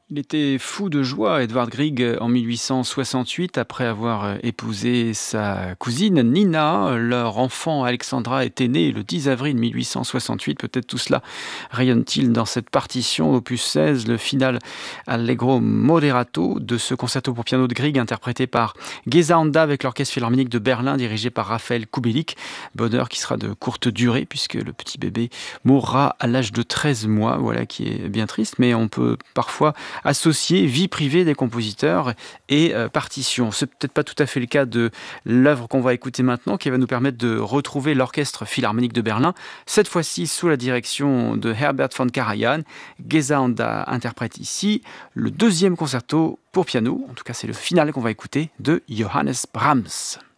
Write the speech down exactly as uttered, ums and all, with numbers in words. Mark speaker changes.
Speaker 1: Il était fou de joie, Edvard Grieg, en mille huit cent soixante-huit, après avoir euh, épousé sa cousine Nina. Leur enfant Alexandra était né le dix avril mille huit cent soixante-huit. Peut-être tout cela rayonne-t-il dans cette partition, opus seize, le final Allegro moderato de ce concerto pour piano de Grieg, interprété par Geza Anda avec l'Orchestre Philharmonique de Berlin, dirigé par Raphaël Kubelik. Bonheur qui sera de courte durée, puisque le petit bébé mourra à l'âge de treize mois, voilà qui est bien triste, mais on peut parfois associer vie privée des compositeurs et euh, partition. C'est peut-être pas tout à fait le cas de l'œuvre qu'on va écouter maintenant, qui va nous permettre de retrouver l'Orchestre Philharmonique de Berlin, cette fois-ci sous la direction de Herbert von Karajan. Geza Anda interprète ici le deuxième concerto pour piano, en tout cas c'est le final qu'on va écouter, de Johannes Brahms.